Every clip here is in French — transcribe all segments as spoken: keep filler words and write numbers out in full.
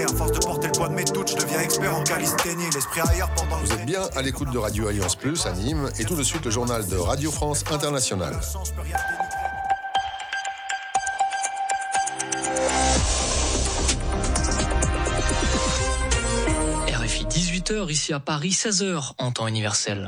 À force de porter le poids de mes doutes, je deviens expert en calisthénie. L'esprit ailleurs pendant le... Vous êtes bien à l'écoute de Radio Alliance Plus à Nîmes et tout de suite le journal de Radio France Internationale. R F I dix-huit heures, ici à Paris, seize heures en temps universel.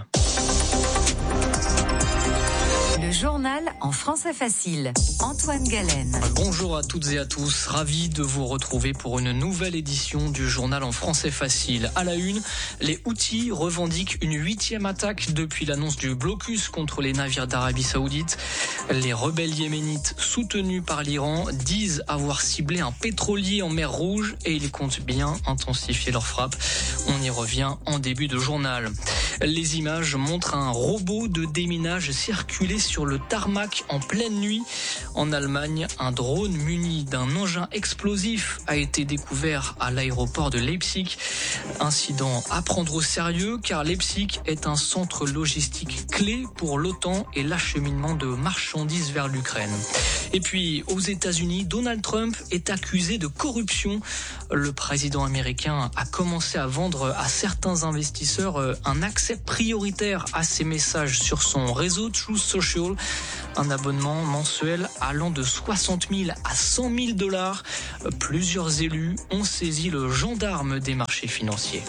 Le journal en français facile. Antoine Galen. Bonjour à toutes et à tous, ravi de vous retrouver pour une nouvelle édition du journal en français facile. À la une, les Houthis revendiquent une huitième attaque depuis l'annonce du blocus contre les navires d'Arabie Saoudite. Les rebelles yéménites soutenus par l'Iran disent avoir ciblé un pétrolier en mer Rouge et ils comptent bien intensifier leurs frappes. On y revient en début de journal. Les images montrent un robot de déminage circuler sur le tarmac en pleine nuit. En Allemagne, un drone muni d'un engin explosif a été découvert à l'aéroport de Leipzig. Incident à prendre au sérieux car Leipzig est un centre logistique clé pour l'OTAN et l'acheminement de marchandises vers l'Ukraine. Et puis, aux États-Unis, Donald Trump est accusé de corruption. Le président américain a commencé à vendre à certains investisseurs un accès prioritaire à ses messages sur son réseau Truth Social, un abonnement mensuel allant de soixante mille à cent mille dollars. Plusieurs élus ont saisi le gendarme des marchés financiers.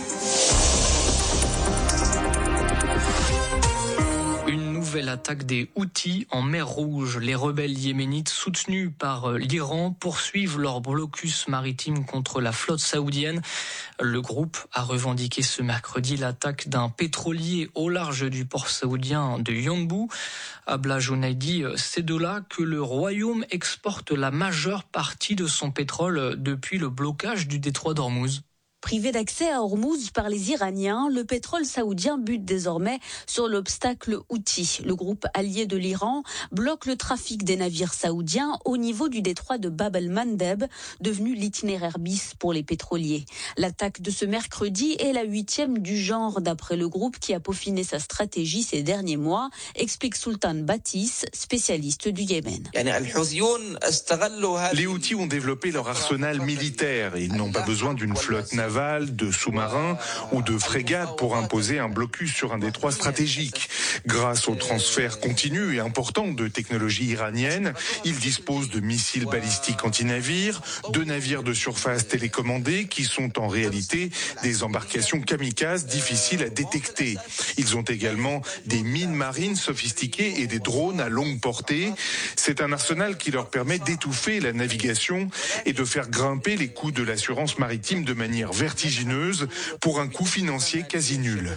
Nouvelle attaque des Houthis en mer Rouge. Les rebelles yéménites soutenus par l'Iran poursuivent leur blocus maritime contre la flotte saoudienne. Le groupe a revendiqué ce mercredi l'attaque d'un pétrolier au large du port saoudien de Yanbu. Abla Jounaidi, c'est de là que le royaume exporte la majeure partie de son pétrole depuis le blocage du détroit d'Ormuz. Privé d'accès à Hormuz par les Iraniens, le pétrole saoudien bute désormais sur l'obstacle Houthi. Le groupe allié de l'Iran bloque le trafic des navires saoudiens au niveau du détroit de Bab el-Mandeb, devenu l'itinéraire bis pour les pétroliers. L'attaque de ce mercredi est la huitième du genre d'après le groupe qui a peaufiné sa stratégie ces derniers mois, explique Sultan Batis, spécialiste du Yémen. Les Houthis ont développé leur arsenal militaire et ils n'ont pas besoin d'une flotte navale, de sous-marins ou de frégates pour imposer un blocus sur un détroit stratégique. Grâce au transfert continu et important de technologies iraniennes, ils disposent de missiles balistiques anti-navires, de navires de surface télécommandés qui sont en réalité des embarcations kamikazes difficiles à détecter. Ils ont également des mines marines sophistiquées et des drones à longue portée. C'est un arsenal qui leur permet d'étouffer la navigation et de faire grimper les coûts de l'assurance maritime de manière vertigineuse pour un coût financier quasi nul.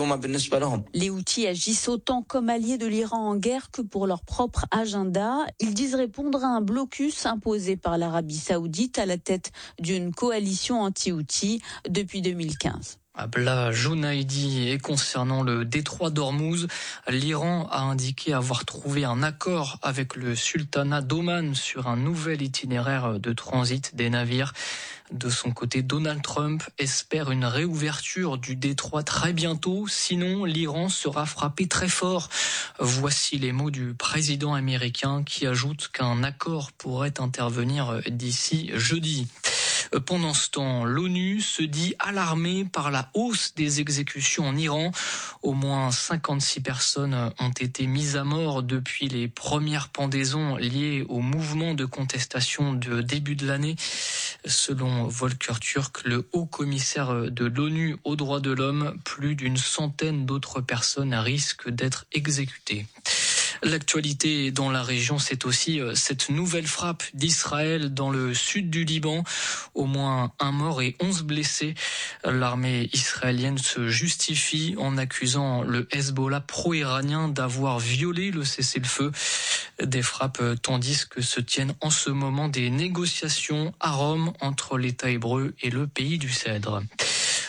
Les Houthis agissent autant comme alliés de l'Iran en guerre que pour leur propre agenda. Ils disent répondre à un blocus imposé par l'Arabie Saoudite à la tête d'une coalition anti-Houthi depuis deux mille quinze. Abla Jounaidi. Et concernant le détroit d'Ormuz, l'Iran a indiqué avoir trouvé un accord avec le sultanat d'Oman sur un nouvel itinéraire de transit des navires. De son côté, Donald Trump espère une réouverture du détroit très bientôt, sinon l'Iran sera frappé très fort. Voici les mots du président américain qui ajoute qu'un accord pourrait intervenir d'ici jeudi. Pendant ce temps, l'ONU se dit alarmée par la hausse des exécutions en Iran. Au moins cinquante-six personnes ont été mises à mort depuis les premières pendaisons liées au mouvement de contestation de début de l'année. Selon Volker Turk, le haut commissaire de l'ONU aux droits de l'homme, plus d'une centaine d'autres personnes risquent d'être exécutées. L'actualité dans la région, c'est aussi cette nouvelle frappe d'Israël dans le sud du Liban. Au moins un mort et onze blessés. L'armée israélienne se justifie en accusant le Hezbollah pro-iranien d'avoir violé le cessez-le-feu. Des frappes tandis que se tiennent en ce moment des négociations à Rome entre l'État hébreu et le pays du Cèdre.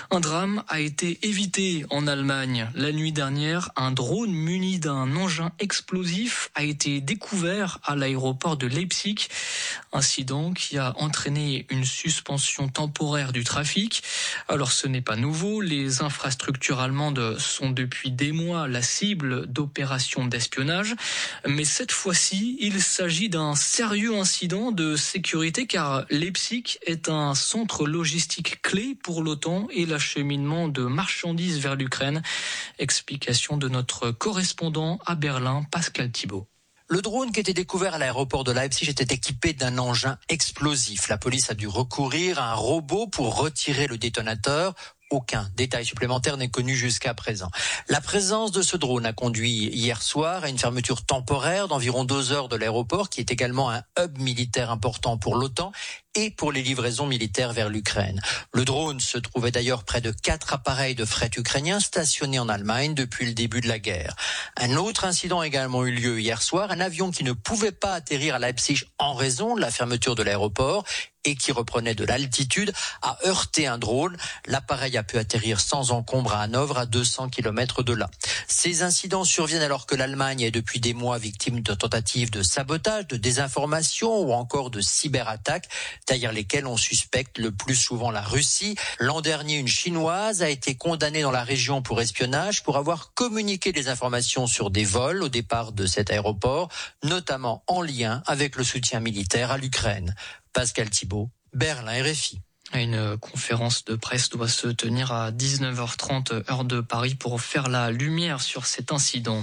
Un drame a été évité en Allemagne. La nuit dernière, un drone muni d'un engin explosif a été découvert à l'aéroport de Leipzig. Incident qui a entraîné une suspension temporaire du trafic. Alors ce n'est pas nouveau, les infrastructures allemandes sont depuis des mois la cible d'opérations d'espionnage. Mais cette fois-ci, il s'agit d'un sérieux incident de sécurité car Leipzig est un centre logistique clé pour l'OTAN et l'acheminement de marchandises vers l'Ukraine. Explication de notre correspondant à Berlin, Pascal Thibault. Le drone qui était découvert à l'aéroport de Leipzig était équipé d'un engin explosif. La police a dû recourir à un robot pour retirer le détonateur. Aucun détail supplémentaire n'est connu jusqu'à présent. La présence de ce drone a conduit hier soir à une fermeture temporaire d'environ deux heures de l'aéroport, qui est également un hub militaire important pour l'OTAN et pour les livraisons militaires vers l'Ukraine. Le drone se trouvait d'ailleurs près de quatre appareils de fret ukrainiens stationnés en Allemagne depuis le début de la guerre. Un autre incident a également eu lieu hier soir. Un avion qui ne pouvait pas atterrir à Leipzig en raison de la fermeture de l'aéroport et qui reprenait de l'altitude a heurté un drone. L'appareil a pu atterrir sans encombre à Hanovre, à deux cents kilomètres de là. Ces incidents surviennent alors que l'Allemagne est depuis des mois victime de tentatives de sabotage, de désinformation ou encore de cyberattaques, derrière lesquelles on suspecte le plus souvent la Russie. L'an dernier, une Chinoise a été condamnée dans la région pour espionnage pour avoir communiqué des informations sur des vols au départ de cet aéroport, notamment en lien avec le soutien militaire à l'Ukraine. Pascal Thibault, Berlin, R F I. Une conférence de presse doit se tenir à dix-neuf heures trente heure de Paris pour faire la lumière sur cet incident.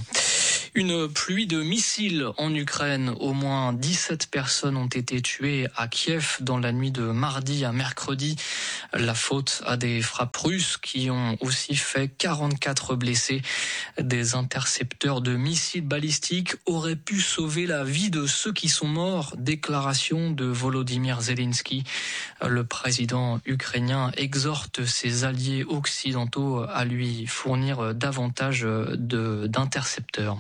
Une pluie de missiles en Ukraine. Au moins dix-sept personnes ont été tuées à Kiev dans la nuit de mardi à mercredi. La faute à des frappes russes qui ont aussi fait quarante-quatre blessés. Des intercepteurs de missiles balistiques auraient pu sauver la vie de ceux qui sont morts. Déclaration de Volodymyr Zelensky. Le président ukrainien exhorte ses alliés occidentaux à lui fournir davantage de, d'intercepteurs.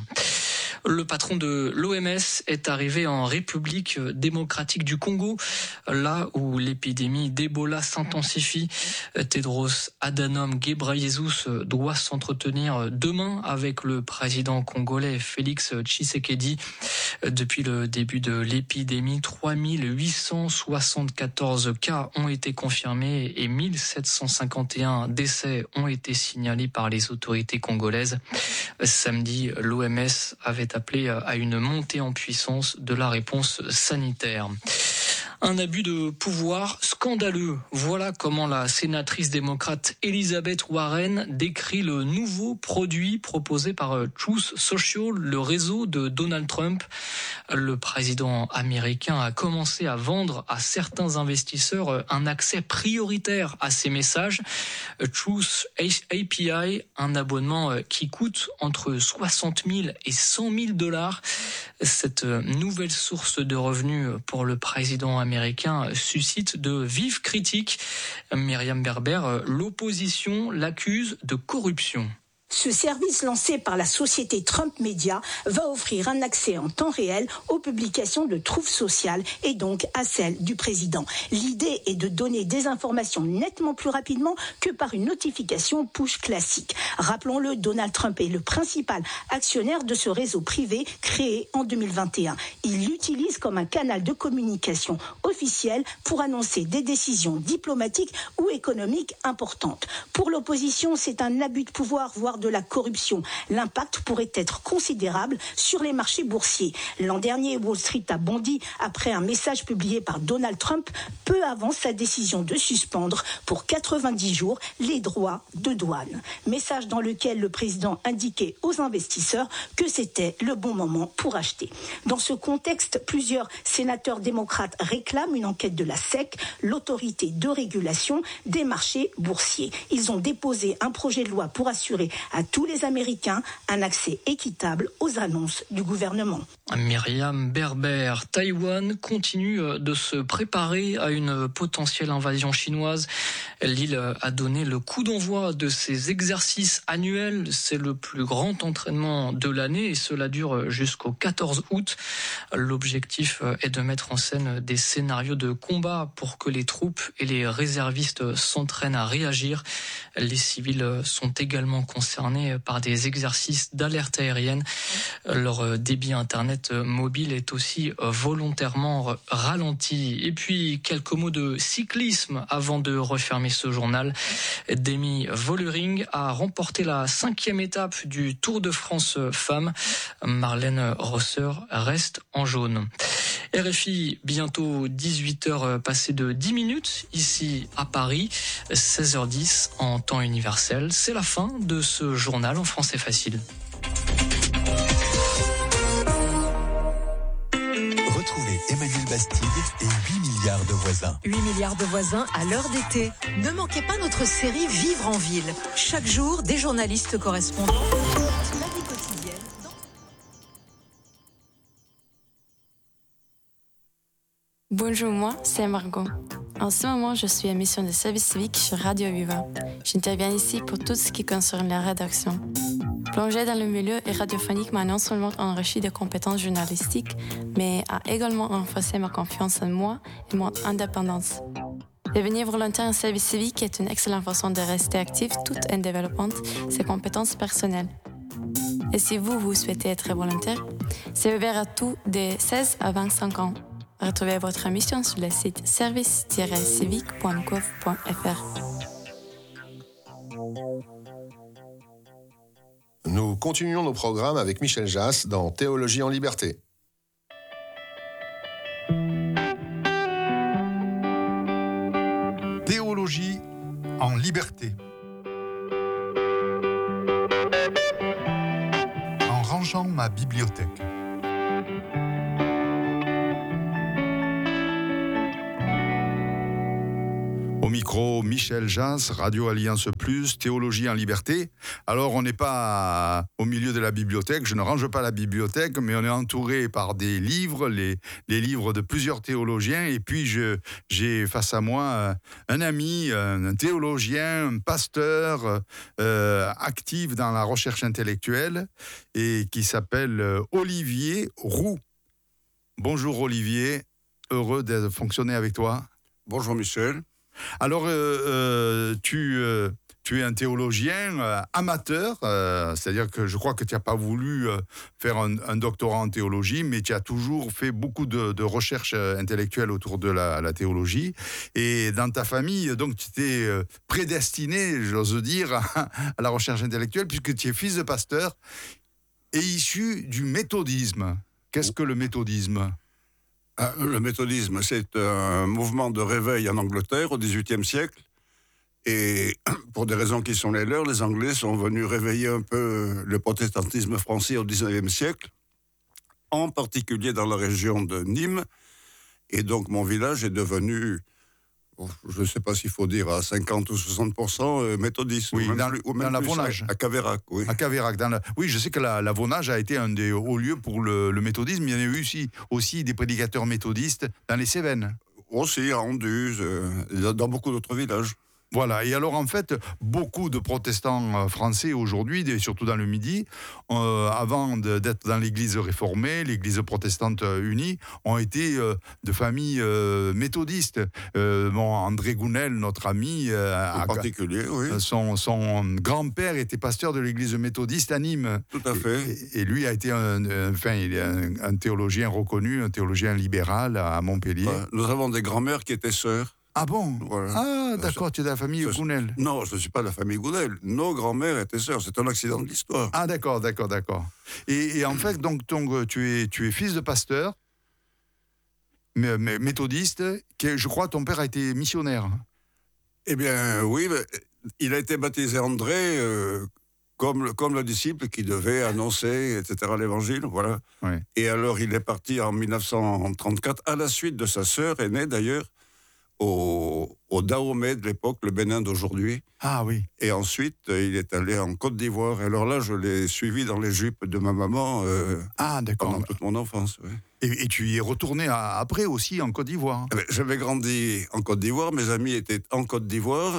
Le patron de l'O M S est arrivé en République démocratique du Congo, là où l'épidémie d'Ebola s'intensifie. Tedros Adhanom Ghebreyesus doit s'entretenir demain avec le président congolais Félix Tshisekedi. Depuis le début de l'épidémie, trois mille huit cent soixante-quatorze cas ont été confirmés et mille sept cent cinquante et un décès ont été signalés par les autorités congolaises. Samedi, l'O M S avait appelé à une montée en puissance de la réponse sanitaire. Un abus de pouvoir scandaleux. Voilà comment la sénatrice démocrate Elizabeth Warren décrit le nouveau produit proposé par Truth Social, le réseau de Donald Trump. Le président américain a commencé à vendre à certains investisseurs un accès prioritaire à ces messages. Truth A P I, un abonnement qui coûte entre soixante mille et cent mille dollars. Cette nouvelle source de revenus pour le président américain suscite de vives critiques. Myriam Berber, l'opposition l'accuse de corruption. Ce service lancé par la société Trump Media va offrir un accès en temps réel aux publications de Truth Social et donc à celles du président. L'idée est de donner des informations nettement plus rapidement que par une notification push classique. Rappelons-le, Donald Trump est le principal actionnaire de ce réseau privé créé en deux mille vingt et un. Il l'utilise comme un canal de communication officiel pour annoncer des décisions diplomatiques ou économiques importantes. Pour l'opposition, c'est un abus de pouvoir, voire de la corruption. L'impact pourrait être considérable sur les marchés boursiers. L'an dernier, Wall Street a bondi après un message publié par Donald Trump peu avant sa décision de suspendre pour quatre-vingt-dix jours les droits de douane. Message dans lequel le président indiquait aux investisseurs que c'était le bon moment pour acheter. Dans ce contexte, plusieurs sénateurs démocrates réclament une enquête de la S E C, l'autorité de régulation des marchés boursiers. Ils ont déposé un projet de loi pour assurer à tous les Américains un accès équitable aux annonces du gouvernement. Myriam Berber, Taïwan continue de se préparer à une potentielle invasion chinoise. L'île a donné le coup d'envoi de ses exercices annuels. C'est le plus grand entraînement de l'année et cela dure jusqu'au quatorze août. L'objectif est de mettre en scène des scénarios de combat pour que les troupes et les réservistes s'entraînent à réagir. Les civils sont également concernés par des exercices d'alerte aérienne. Leur débit internet mobile est aussi volontairement ralenti. Et puis, quelques mots de cyclisme avant de refermer ce journal. Demi Vollering a remporté la cinquième étape du Tour de France Femmes. Marlène Rosser reste en jaune. R F I, bientôt dix-huit heures passées de dix minutes ici à Paris, seize heures dix en temps universel. C'est la fin de ce journal en français facile. Retrouvez Emmanuel Bastide et huit milliards de voisins. huit milliards de voisins à l'heure d'été. Ne manquez pas notre série Vivre en ville. Chaque jour, des journalistes correspondants. La vie quotidienne. Bonjour, moi, c'est Margot. En ce moment, je suis à mission de service civique sur Radio Viva. J'interviens ici pour tout ce qui concerne la rédaction. Plonger dans le milieu radiophonique m'a non seulement enrichi de compétences journalistiques, mais a également renforcé ma confiance en moi et mon indépendance. Devenir volontaire en service civique est une excellente façon de rester actif tout en développant ses compétences personnelles. Et si vous, vous souhaitez être volontaire, c'est ouvert à tous de seize à vingt-cinq ans. Retrouvez votre mission sur le site service tiret civique point gouv point f r. Nous continuons nos programmes avec Michel Jass dans Théologie en liberté. Théologie en liberté. En rangeant ma bibliothèque. Au micro, Michel Jass, Radio Alliance Plus, Théologie en liberté. Alors, on n'est pas au milieu de la bibliothèque, je ne range pas la bibliothèque, mais on est entouré par des livres, les, les livres de plusieurs théologiens. Et puis, je, j'ai face à moi un ami, un théologien, un pasteur, euh, actif dans la recherche intellectuelle, et qui s'appelle Olivier Roux. Bonjour Olivier, heureux de fonctionner avec toi. Bonjour Michel. Alors, euh, euh, tu, euh, tu es un théologien euh, amateur, euh, c'est-à-dire que je crois que tu n'as pas voulu euh, faire un, un doctorat en théologie, mais tu as toujours fait beaucoup de, de recherches intellectuelles autour de la, la théologie. Et dans ta famille, donc, tu t'es euh, prédestiné, j'ose dire, à, à la recherche intellectuelle, puisque tu es fils de pasteur et issu du méthodisme. Qu'est-ce que le méthodisme ? Ah, le méthodisme, c'est un mouvement de réveil en Angleterre au dix-huitième siècle. Et pour des raisons qui sont les leurs, les Anglais sont venus réveiller un peu le protestantisme français au dix-neuvième siècle, en particulier dans la région de Nîmes. Et donc mon village est devenu, je ne sais pas s'il faut dire à cinquante ou soixante pour cent méthodiste. Oui, ou même dans, plus, ou même dans plus, l'Avonage. À Caveyrac, oui. À Caveyrac. Dans la, oui, je sais que la, l'Avonage a été un des hauts lieux pour le, le méthodisme. Il y en a eu aussi, aussi des prédicateurs méthodistes dans les Cévennes. Aussi, à Anduze, euh, dans beaucoup d'autres villages. Voilà, et alors en fait, beaucoup de protestants français aujourd'hui, surtout dans le Midi, euh, avant de, d'être dans l'église réformée, l'église protestante unie, ont été euh, de familles euh, méthodistes. Euh, bon, André Gounel, notre ami, euh, en particulier, oui. Son, son grand-père était pasteur de l'église méthodiste à Nîmes. Tout à fait. Et, et lui a été un, un, enfin, il est un, un théologien reconnu, un théologien libéral à Montpellier. Ouais, nous avons des grands-mères qui étaient sœurs. Ah bon ? Voilà. Ah, d'accord, tu es de la famille je, Gounel. Non, je ne suis pas de la famille Gounel. Nos grands-mères étaient sœurs. C'est un accident de l'histoire. Ah, d'accord, d'accord, d'accord. Et, et en fait, donc, donc, tu es, tu es fils de pasteur, mais, mais, méthodiste, qui, je crois, ton père a été missionnaire. Eh bien, oui, il a été baptisé André, euh, comme, comme le disciple qui devait annoncer, et cetera, l'évangile, voilà. Ouais. Et alors, il est parti en mille neuf cent trente-quatre, à la suite de sa sœur aînée, d'ailleurs, au, au Dahomey de l'époque, le Bénin d'aujourd'hui. Ah oui. Et ensuite, il est allé en Côte d'Ivoire. Et alors là, je l'ai suivi dans les jupes de ma maman euh, ah, d'accord. pendant toute mon enfance. Ouais. Et, et tu y es retourné à, après aussi en Côte d'Ivoire. Eh bien, j'avais grandi en Côte d'Ivoire, mes amis étaient en Côte d'Ivoire.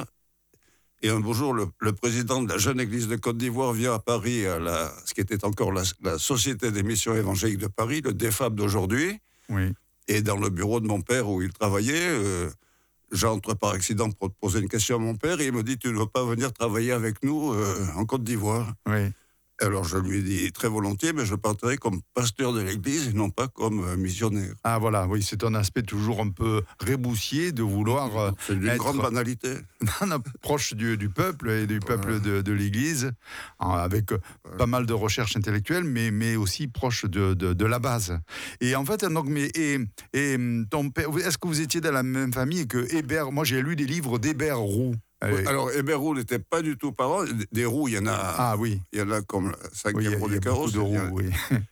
Et un beau jour, le, le président de la jeune église de Côte d'Ivoire vient à Paris, à la, ce qui était encore la, la Société des missions évangéliques de Paris, le D F A B d'aujourd'hui. Oui. Et dans le bureau de mon père où il travaillait, euh, j'entre par accident pour poser une question à mon père et il me dit « Tu ne veux pas venir travailler avec nous euh, en Côte d'Ivoire ?» Oui. Alors je lui ai dit très volontiers, mais je partirai comme pasteur de l'église et non pas comme euh, missionnaire. Ah voilà, oui, c'est un aspect toujours un peu reboussier de vouloir euh, c'est une être grande banalité. proche du, du peuple et du peuple ouais. de, de l'église, hein, avec ouais. pas mal de recherches intellectuelles, mais, mais aussi proche de, de, de la base. Et en fait, donc, mais, et, et ton père, est-ce que vous étiez dans la même famille que Hébert? Moi, j'ai lu des livres d'Hébert Roux. Oui, alors, Hébert Roux n'était pas du tout parent. Des roues, il y en a. Ah oui. Il y en a comme la cinquième oui, roue du carrosse. De roues, oui.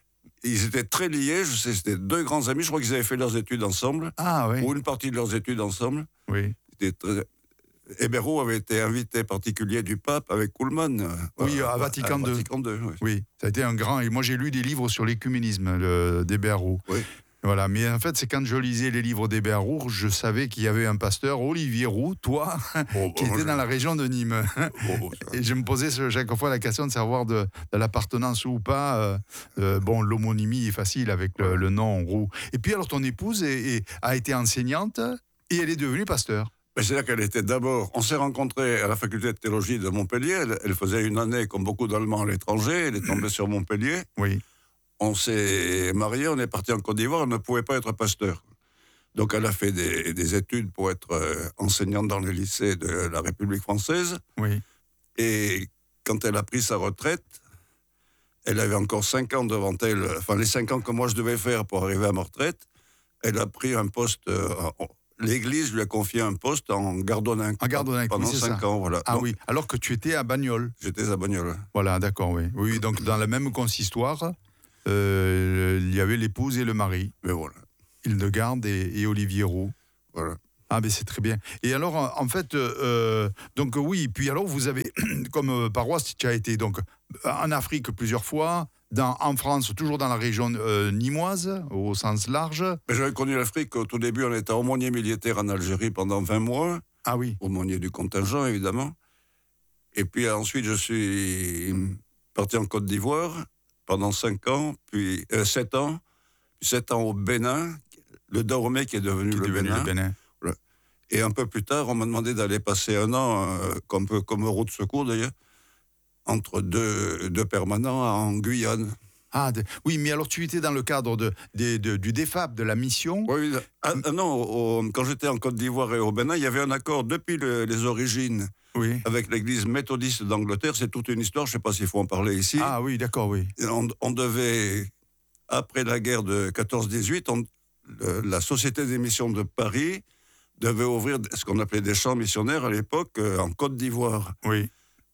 Ils étaient très liés. Je sais, c'était deux grands amis. Je crois qu'ils avaient fait leurs études ensemble. Ah oui. Ou une partie de leurs études ensemble. Oui. Très... Hébert Roux avait été invité particulier du pape avec Kuhlmann. Oui, à, à Vatican deux. Vatican deux, oui. Oui, ça a été un grand. Et moi, j'ai lu des livres sur l'écuménisme d'Hébert Roux. Oui. Voilà, mais en fait, c'est quand je lisais les livres d'Hébert Roux, je savais qu'il y avait un pasteur, Olivier Roux, toi, oh, qui bon, était je... dans la région de Nîmes. Oh, et je me posais chaque fois la question de savoir de, de l'appartenance ou pas. Euh, euh, bon, l'homonymie est facile avec le, le nom Roux. Et puis alors, ton épouse est, est, a été enseignante et elle est devenue pasteur. C'est là qu'elle était d'abord. On s'est rencontrés à la faculté de théologie de Montpellier. Elle, elle faisait une année, comme beaucoup d'Allemands, à l'étranger. Elle est tombée sur Montpellier. Oui. On s'est mariés, on est parti en Côte d'Ivoire, elle ne pouvait pas être pasteur. Donc elle a fait des, des études pour être euh, enseignante dans les lycées de la République française. Oui. Et quand elle a pris sa retraite, elle avait encore cinq ans devant elle, enfin les cinq ans que moi je devais faire pour arriver à ma retraite, elle a pris un poste, euh, l'église lui a confié un poste en Gardonninque. En Gardonninque, pendant oui, cinq ça. ans, voilà. Ah donc, oui, alors que tu étais à Bagnols. J'étais à Bagnols. Voilà, d'accord, oui. Oui, donc dans la même consistoire. Euh, il y avait l'épouse et le mari. Mais voilà. Hildegarde et, et Olivier Roux. Voilà. Ah, mais c'est très bien. Et alors, en fait, euh, donc oui, puis alors vous avez, comme paroisse, tu as été donc en Afrique plusieurs fois, dans, en France, toujours dans la région euh, nîmoise, au sens large. Mais j'avais connu l'Afrique au tout début, on était aumônier militaire en Algérie pendant vingt mois. Ah oui. Aumônier du contingent, évidemment. Et puis ensuite, je suis parti en Côte d'Ivoire pendant cinq ans, puis euh, sept ans, sept ans au Bénin, le Dahomey qui est devenu, qui est le, devenu Bénin. le Bénin. Voilà. Et un peu plus tard, on m'a demandé d'aller passer un an, euh, comme, comme route de secours d'ailleurs, entre deux, deux permanents en Guyane. Ah, de, oui, mais alors tu étais dans le cadre de, de, de, du D F A B, de la mission. Oui, ah, ah, non, au, quand j'étais en Côte d'Ivoire et au Bénin, il y avait un accord depuis le, les origines. Oui. Avec l'église méthodiste d'Angleterre, c'est toute une histoire, je ne sais pas s'il faut en parler ici. Ah oui, d'accord, oui. On, on devait, après la guerre de quatorze dix-huit, on, le, la Société des missions de Paris devait ouvrir ce qu'on appelait des champs missionnaires à l'époque euh, en Côte d'Ivoire. Oui.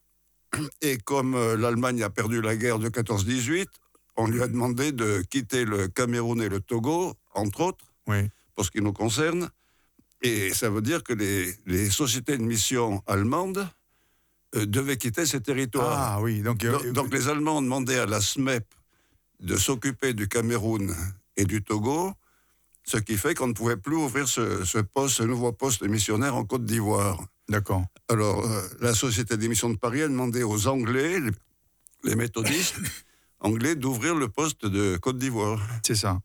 Et comme euh, l'Allemagne a perdu la guerre de quatorze dix-huit, on lui a demandé de quitter le Cameroun et le Togo, entre autres, oui. pour ce qui nous concerne. Et ça veut dire que les, les sociétés de mission allemandes euh, devaient quitter ces territoires. Ah oui, donc, euh, donc, donc les Allemands ont demandé à la S M E P de s'occuper du Cameroun et du Togo, ce qui fait qu'on ne pouvait plus ouvrir ce, ce poste, ce nouveau poste de missionnaire en Côte d'Ivoire. D'accord. Alors, euh, la Société des missions de Paris a demandé aux Anglais, les, les méthodistes anglais, d'ouvrir le poste de Côte d'Ivoire. C'est ça.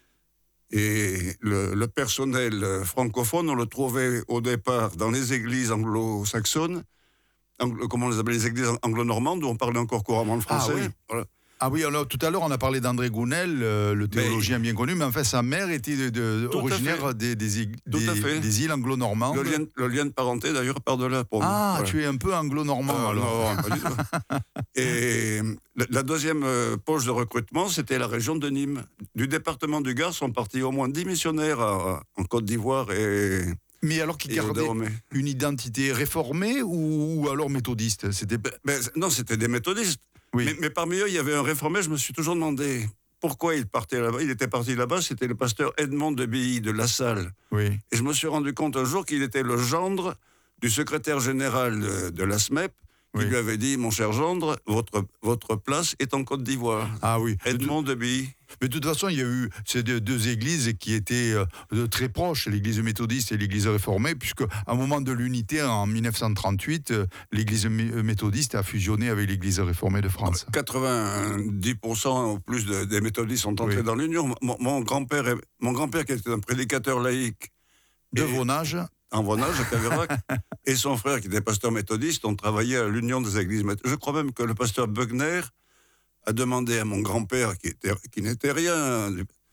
Et le, le personnel francophone, on le trouvait au départ dans les églises anglo-saxonnes, anglo, comment on les appelle, les églises anglo-normandes, où on parlait encore couramment le français. Ah oui, voilà. Ah oui, alors, tout à l'heure, on a parlé d'André Gounel, euh, le théologien mais, bien connu, mais en fait, sa mère était de, de, originaire des, des, des, des îles anglo-normandes. Le lien, le lien de parenté, d'ailleurs, part de là. Pour ah, voilà. Tu es un peu anglo-normand, euh, alors. Non, pas du tout. Et la, la deuxième euh, poche de recrutement, c'était la région de Nîmes. Du département du Gard sont partis au moins dix missionnaires à, en Côte d'Ivoire et... Mais alors qui gardaient une identité réformée ou, ou alors méthodiste? C'était... Ben, ben, non, c'était des méthodistes. Oui. Mais, mais parmi eux, il y avait un réformé, je me suis toujours demandé pourquoi il partait là-bas. Il était parti là-bas, c'était le pasteur Edmond de Billy de La Salle. Oui. Et je me suis rendu compte un jour qu'il était le gendre du secrétaire général de, de la S M E P, qui oui. lui avait dit, mon cher gendre, votre, votre place est en Côte d'Ivoire. Ah oui. Edmond de Billy. Mais de toute façon, il y a eu ces deux, deux églises qui étaient euh, très proches, l'église méthodiste et l'église réformée, puisque à un moment de l'unité, en dix-neuf cent trente-huit, euh, l'église méthodiste a fusionné avec l'église réformée de France. quatre-vingt-dix pour cent ou plus de, des méthodistes sont entrés oui. dans l'Union. Mon, mon, grand-père, est, mon grand-père, qui était un prédicateur laïque... De Vonage en Vonage, à Caverac, et son frère, qui était pasteur méthodiste, ont travaillé à l'Union des églises méthodistes. Je crois même que le pasteur Bugner a demandé à mon grand-père, qui, était, qui n'était rien,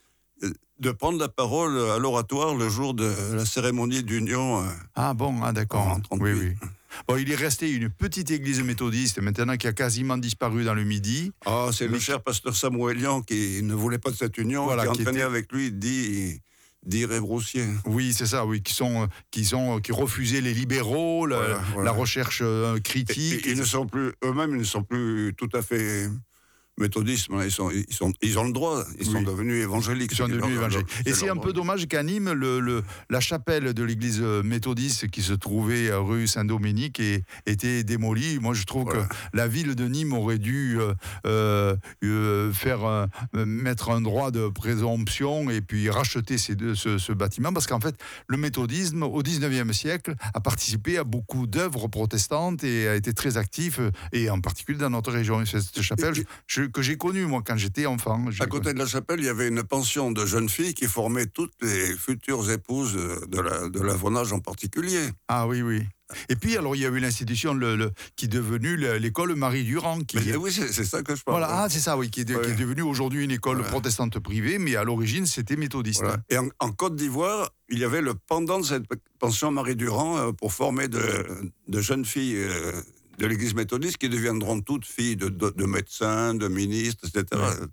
de prendre la parole à l'oratoire le jour de la cérémonie d'union. Ah bon, ah d'accord. Oui, oui. Bon, il est resté une petite église méthodiste, maintenant qui a quasiment disparu dans le Midi. Ah, c'est mais le cher pasteur Samuelian qui ne voulait pas de cette union, voilà, qui entraînait était... avec lui dit... d'irrévrossiers. Oui, c'est ça, oui, qui sont, qui sont, qui refusaient les libéraux, la, voilà, voilà. la recherche euh, critique. Et, et, ils ne sont plus, eux-mêmes, ils ne sont plus tout à fait méthodistes. Ils sont, ils sont, ils ont le droit. Ils oui. sont devenus évangéliques. Ils sont devenus leur, évangéliques. leur, et c'est un droit. peu dommage qu'à Nîmes, le, le, la chapelle de l'église méthodiste qui se trouvait rue Saint-Dominique ait été démolie. Moi, je trouve voilà. que la ville de Nîmes aurait dû euh, euh, faire euh, mettre un droit de présomption et puis racheter ces deux, ce, ce bâtiment, parce qu'en fait, le méthodisme au dix-neuvième siècle a participé à beaucoup d'œuvres protestantes et a été très actif, et en particulier dans notre région. Cette chapelle, et, je, que j'ai connue moi quand j'étais enfant. À côté connu. de la chapelle, il y avait une pension de jeunes filles qui formaient toutes les futures épouses de la, de la Vonage en particulier. Ah oui, oui. Et puis, alors, il y a eu l'institution le, le, qui est devenue l'école Marie-Durand. Qui mais, est... Oui, c'est, c'est ça que je parle. Voilà, ah, c'est ça, oui, qui est, de, oui. qui est devenue aujourd'hui une école voilà. protestante privée, mais à l'origine, c'était méthodiste. Voilà. Et en, en Côte d'Ivoire, il y avait le pendant de cette pension Marie-Durand euh, pour former de, de jeunes filles euh, de l'église méthodiste qui deviendront toutes filles de, de, de médecins, de ministres, et cetera. Ouais.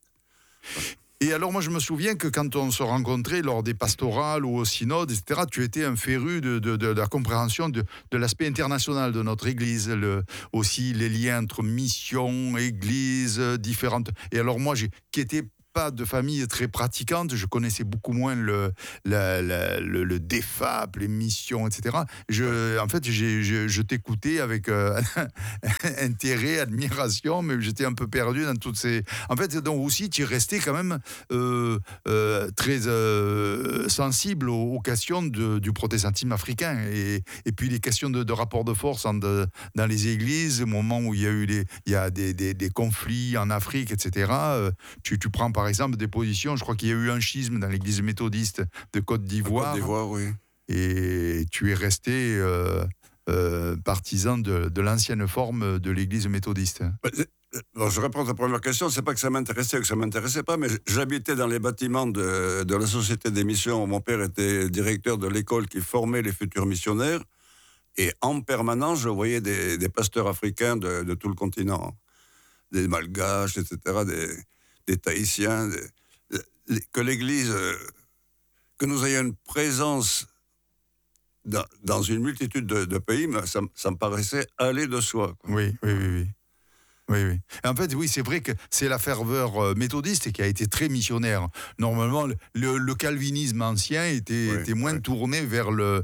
Et alors, moi, je me souviens que quand on se rencontrait lors des pastorales ou au synode, et cetera, tu étais un féru de, de, de, de la compréhension de, de l'aspect international de notre Église, le, aussi les liens entre mission, Église, différentes. Et alors, moi, j'ai, qui était pas de famille très pratiquante, je connaissais beaucoup moins le, la, la, le, le D F A P, les missions, et cetera. Je, en fait, j'ai, je, je t'écoutais avec euh, intérêt, admiration, mais j'étais un peu perdu dans toutes ces... En fait, donc aussi, tu restais quand même euh, euh, très euh, sensible aux, aux questions de, du protestantisme africain, et, et puis les questions de, de rapport de force en de, dans les églises, au moment où il y a eu les, il y a des, des, des conflits en Afrique, et cetera. Euh, tu, tu prends par exemple des positions, je crois qu'il y a eu un schisme dans l'église méthodiste de Côte d'Ivoire. Côte d'Ivoire, oui. Et tu es resté euh, euh, partisan de, de l'ancienne forme de l'église méthodiste. Alors, je réponds à ta première question, c'est pas que ça m'intéressait ou que ça m'intéressait pas, mais j'habitais dans les bâtiments de, de la Société des Missions. Mon père était directeur de l'école qui formait les futurs missionnaires, et en permanence, je voyais des, des pasteurs africains de, de tout le continent, des Malgaches, et cetera, des... des Tahitiens, des, que l'Église, que nous ayons une présence dans, dans une multitude de, de pays, ça, ça me paraissait aller de soi. Quoi. Oui, oui, oui, oui. Oui, oui. En fait, oui, c'est vrai que c'est la ferveur méthodiste qui a été très missionnaire. Normalement, le, le, le calvinisme ancien était, oui, était moins oui. tourné vers, le,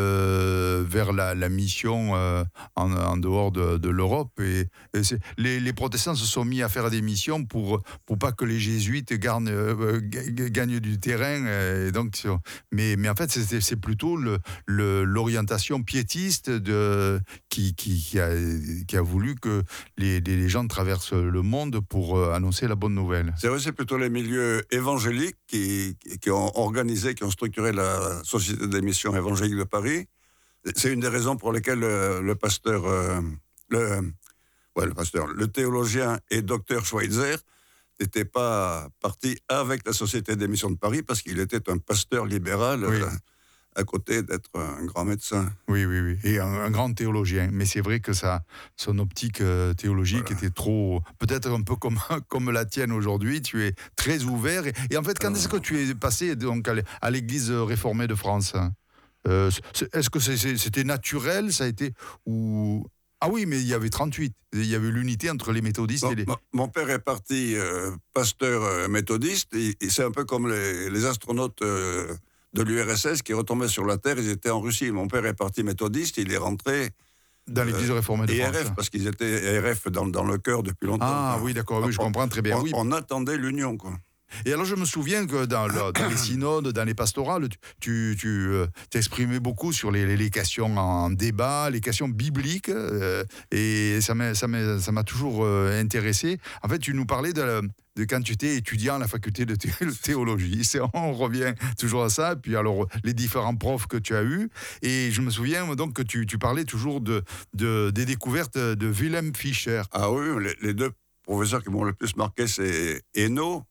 le, vers la, la mission euh, en, en dehors de, de l'Europe. Et, et c'est, les, les protestants se sont mis à faire des missions pour, pour pas que les jésuites gagnent, euh, gagnent du terrain. Et donc, mais, mais en fait, c'est, c'est plutôt le, le, l'orientation piétiste de, qui, qui, qui, a, qui a voulu que les, les gens traversent le monde pour euh, annoncer la bonne nouvelle. C'est vrai, c'est plutôt les milieux évangéliques qui, qui ont organisé, qui ont structuré la Société des Missions évangéliques de Paris. C'est une des raisons pour lesquelles le, le pasteur, euh, le, ouais, le pasteur, le théologien et docteur Schweitzer n'était pas parti avec la Société des Missions de Paris parce qu'il était un pasteur libéral. Oui. Euh, à côté d'être un grand médecin. Oui, oui, oui. Et un, un grand théologien. Mais c'est vrai que ça, son optique euh, théologique voilà. était trop... Peut-être un peu comme, comme la tienne aujourd'hui. Tu es très ouvert. Et, et en fait, quand euh... est-ce que tu es passé donc, à l'Église réformée de France ? euh, Est-ce que c'est, c'est, c'était naturel ? Ça a été... ou... Ah oui, mais il y avait trente-huit. Il y avait l'unité entre les méthodistes bon, et les... Mon père est parti euh, pasteur euh, méthodiste, et, et c'est un peu comme les, les astronautes euh, de l'U R S S qui retombaient sur la Terre, ils étaient en Russie. Mon père est parti méthodiste, il est rentré... Dans l'Église euh, réformée de France. Et R F, parce qu'ils étaient R F dans, dans le cœur depuis longtemps. Ah oui, d'accord, oui, je comprends très bien. On, oui. on attendait l'union, quoi. Et alors, je me souviens que dans, le, dans les synodes, dans les pastorales, tu, tu euh, t'exprimais beaucoup sur les, les questions en débat, les questions bibliques, euh, et ça m'a, ça m'a, ça m'a toujours euh, intéressé. En fait, tu nous parlais de, la, de quand tu étais étudiant à la faculté de théologie. C'est, on revient toujours à ça. Puis alors, les différents profs que tu as eus. Et je me souviens donc que tu, tu parlais toujours de, de, des découvertes de Wilhelm Fischer. Ah oui, les, les deux professeurs qui m'ont le plus marqué, c'est Hainaut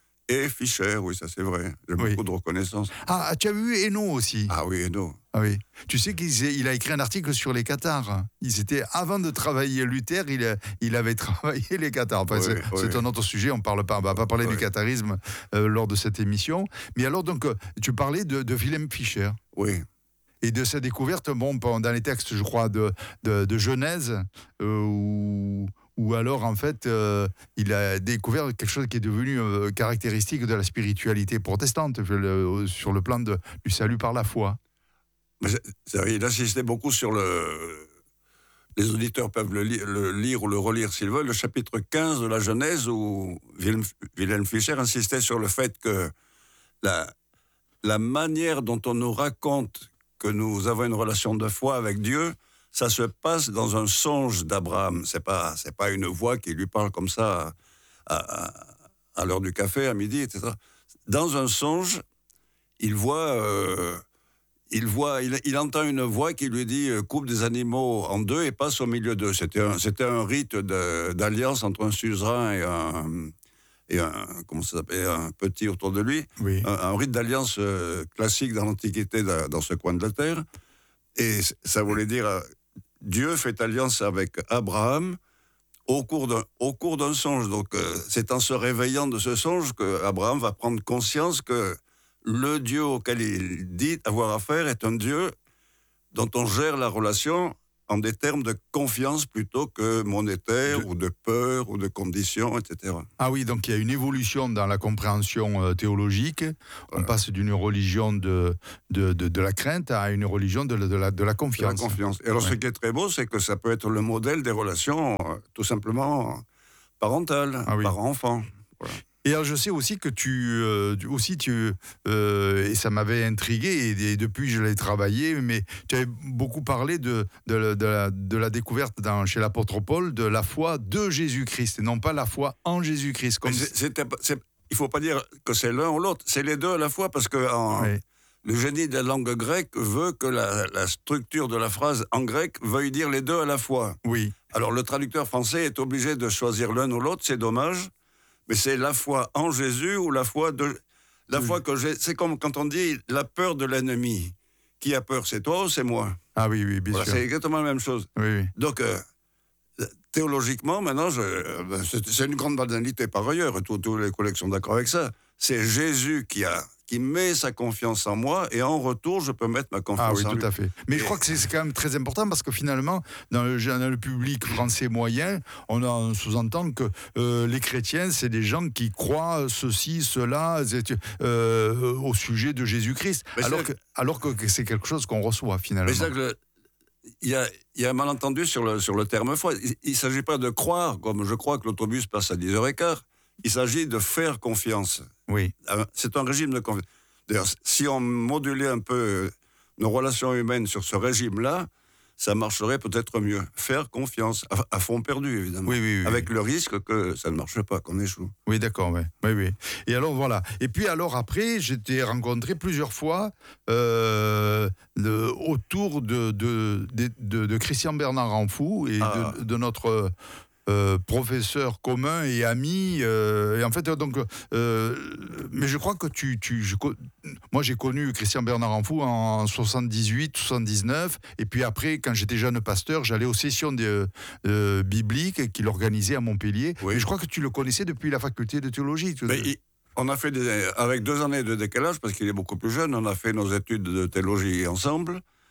et Fischer, oui, ça c'est vrai. J'ai oui. beaucoup de reconnaissance. Ah, tu as vu Hainaut aussi? Ah oui, Hainaut. Ah oui. Tu sais qu'il il a écrit un article sur les cathares. Il était, avant de travailler Luther, il, a, il avait travaillé les cathares. Enfin, oui, c'est, oui. c'est un autre sujet, on parle pas, on va pas parler oui. du catharisme euh, lors de cette émission. Mais alors, donc, tu parlais de, de Wilhelm Fischer. Oui. Et de sa découverte, bon, dans les textes, je crois, de, de, de Genèse, euh, où... ou alors, en fait, euh, il a découvert quelque chose qui est devenu euh, caractéristique de la spiritualité protestante, le, sur le plan de, du salut par la foi. Mais c'est, c'est, il insistait beaucoup sur le... Les auditeurs peuvent le, li- le lire ou le relire s'ils veulent, le chapitre quinze de la Genèse, où Wilhelm, Wilhelm Fischer insistait sur le fait que la, la manière dont on nous raconte que nous avons une relation de foi avec Dieu, ça se passe dans un songe d'Abraham. C'est pas, c'est pas une voix qui lui parle comme ça à, à, à l'heure du café, à midi, et cetera. Dans un songe, il voit, euh, il voit, il, il entend une voix qui lui dit euh, coupe des animaux en deux et passe au milieu d'eux. C'était un, c'était un rite de, d'alliance entre un suzerain et un, et un, comment ça s'appelle, un petit autour de lui. Oui. Un, un rite d'alliance euh, classique dans l'Antiquité, dans ce coin de la terre. Et ça voulait dire, euh, Dieu fait alliance avec Abraham au cours d'un, au cours d'un songe. Donc, euh, c'est en se réveillant de ce songe qu'Abraham va prendre conscience que le Dieu auquel il dit avoir affaire est un Dieu dont on gère la relation en des termes de confiance plutôt que monétaire, de... ou de peur, ou de conditions, et cetera. Ah oui, donc il y a une évolution dans la compréhension euh, théologique. On ouais. passe d'une religion de, de, de, de la crainte à une religion de, de, la, de la confiance. De la confiance. Et alors ouais. ce qui est très beau, c'est que ça peut être le modèle des relations euh, tout simplement parentales, ah oui. parent-enfant. Voilà. Et alors, je sais aussi que tu, euh, aussi tu, euh, et ça m'avait intrigué, et, et depuis je l'ai travaillé, mais tu avais beaucoup parlé de, de, de, la, de la découverte dans, chez l'apôtre Paul de la foi de Jésus-Christ, et non pas la foi en Jésus-Christ. Comme c'est, c'est, c'est, il ne faut pas dire que c'est l'un ou l'autre, c'est les deux à la fois, parce que en, oui. le génie de la langue grecque veut que la, la structure de la phrase en grec veuille dire les deux à la fois. Oui. Alors le traducteur français est obligé de choisir l'un ou l'autre, c'est dommage. Mais c'est la foi en Jésus ou la foi de... La oui. foi que j'ai... C'est comme quand on dit la peur de l'ennemi. Qui a peur, c'est toi ou c'est moi? Ah oui, oui, bien voilà, sûr. C'est exactement la même chose. Oui, oui. Donc, euh, théologiquement, maintenant, je... c'est, c'est une grande banalité par ailleurs. Tous, tous les collègues sont d'accord avec ça. C'est Jésus qui a... qui met sa confiance en moi, et en retour, je peux mettre ma confiance en lui. Ah oui, tout lui. à fait. Mais et... je crois que c'est quand même très important, parce que finalement, dans le, dans le public français moyen, on, a, on sous-entend que euh, les chrétiens, c'est des gens qui croient ceci, cela, euh, au sujet de Jésus-Christ, alors que, alors que c'est quelque chose qu'on reçoit finalement. Mais c'est que il y a, il y a un malentendu sur le, sur le terme foi. Il ne s'agit pas de croire, comme je crois que l'autobus passe à dix heures quinze. Il s'agit de faire confiance. Oui. C'est un régime de confiance. D'ailleurs, si on modulait un peu nos relations humaines sur ce régime-là, ça marcherait peut-être mieux. Faire confiance, à, à fond perdu, évidemment. Oui, oui, oui. Avec le risque que ça ne marche pas, qu'on échoue. Oui, d'accord, oui. oui, oui. Et alors, voilà. Et puis, alors, après, j'ai été rencontré plusieurs fois euh, le, autour de, de, de, de, de Christian Bernard Ranfou et ah. de, de notre... Euh, professeur commun et ami, euh, et en fait donc, euh, mais je crois que tu, tu je, moi j'ai connu Christian Bernard Ranfou en soixante-dix-huit, soixante-dix-neuf, et puis après quand j'étais jeune pasteur, j'allais aux sessions de, euh, bibliques qu'il organisait à Montpellier. Oui. Et je crois que tu le connaissais depuis la faculté de théologie. Mais il, on a fait des, avec deux années de décalage parce qu'il est beaucoup plus jeune, on a fait nos études de théologie ensemble.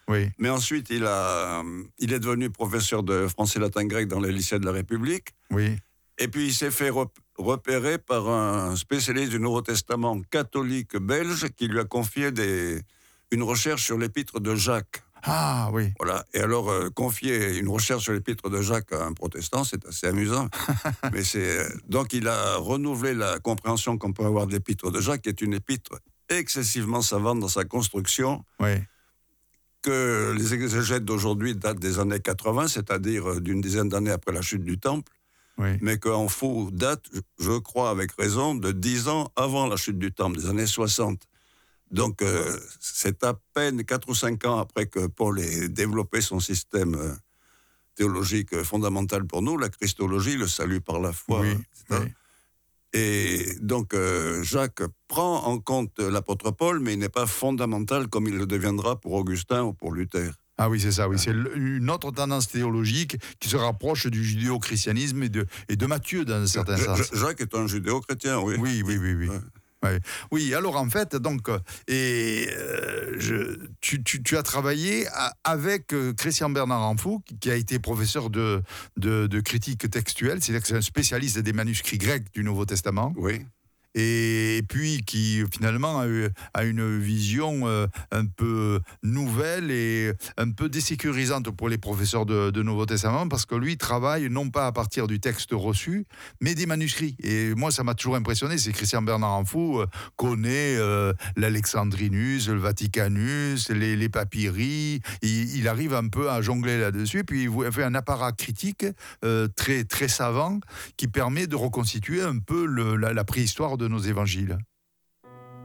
Oui. Mais ensuite, il, a, il est devenu professeur de français latin grec dans les lycées de la République. Oui. Et puis, il s'est fait repérer par un spécialiste du Nouveau Testament catholique belge qui lui a confié des, une recherche sur l'épître de Jacques. Ah oui. Voilà. Et alors, euh, confier une recherche sur l'épître de Jacques à un protestant, c'est assez amusant. Mais c'est, donc, il a renouvelé la compréhension qu'on peut avoir de l'épître de Jacques, qui est une épître excessivement savante dans sa construction. Oui. Que les exégètes d'aujourd'hui datent des années quatre-vingts, c'est-à-dire d'une dizaine d'années après la chute du Temple. Oui. Mais qu'en faux date, je crois avec raison, de dix ans avant la chute du Temple, des années soixante. Donc, euh, c'est à peine quatre ou cinq ans après que Paul ait développé son système euh, théologique fondamental pour nous, la Christologie, le salut par la foi, oui, et cetera. Oui. Et donc, euh, Jacques prend en compte l'apôtre Paul, mais il n'est pas fondamental comme il le deviendra pour Augustin ou pour Luther. Ah oui, c'est ça, oui. C'est une autre tendance théologique qui se rapproche du judéo-christianisme et de, et de Matthieu dans un certain sens. Jacques est un judéo-chrétien, oui. Oui, oui, oui, oui. Ouais. Ouais. Oui, alors en fait, donc, et, euh, je, tu, tu, tu as travaillé à, avec euh, Christian Bernard Anfou, qui, qui a été professeur de, de, de critique textuelle, c'est-à-dire que c'est un spécialiste des manuscrits grecs du Nouveau Testament. Oui. Et puis qui finalement a, eu, a une vision euh, un peu nouvelle et un peu désécurisante pour les professeurs de, de Nouveau Testament, parce que lui travaille non pas à partir du texte reçu, mais des manuscrits. Et moi, ça m'a toujours impressionné. C'est Christian Bernard Anfou euh, connaît euh, l'Alexandrinus, le Vaticanus, les, les papyri. Il, il arrive un peu à jongler là-dessus. Puis il fait un apparat critique euh, très très savant qui permet de reconstituer un peu le, la, la préhistoire de nos évangiles.